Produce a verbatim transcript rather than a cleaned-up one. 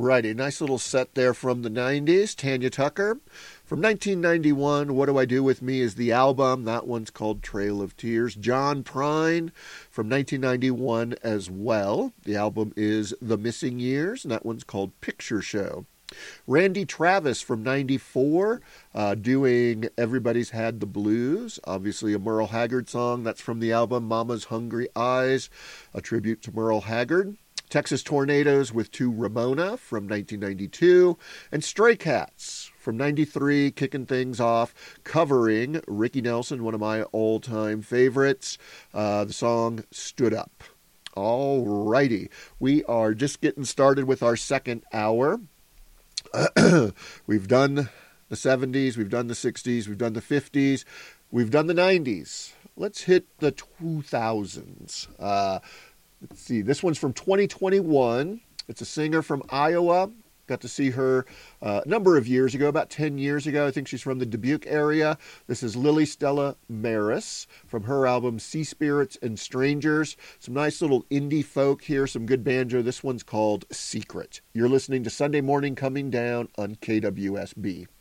righty, nice little set there from the nineties. Tanya Tucker. From nineteen ninety-one, What Do I Do With Me is the album. That one's called Trail of Tears. John Prine from nineteen ninety-one as well. The album is The Missing Years, and that one's called Picture Show. Randy Travis from ninety-four, uh, doing Everybody's Had the Blues, obviously a Merle Haggard song. That's from the album Mama's Hungry Eyes, a tribute to Merle Haggard. Texas Tornadoes with To Ramona from nineteen ninety-two, and Stray Cats from ninety-three, kicking things off, covering Ricky Nelson, one of my all-time favorites, uh, the song Stood Up. All righty, we are just getting started with our second hour. We've done the seventies, we've done the sixties, we've done the fifties, we've done the nineties. Let's hit the two thousands. Uh, let's see, this one's from twenty twenty-one. It's a singer from Iowa. Got to see her uh, a number of years ago, about ten years ago. I think she's from the Dubuque area. This is Lily Stella Maris from her album Sea Spirits and Strangers. Some nice little indie folk here, some good banjo. This one's called Secret. You're listening to Sunday Morning Coming Down on K W S B.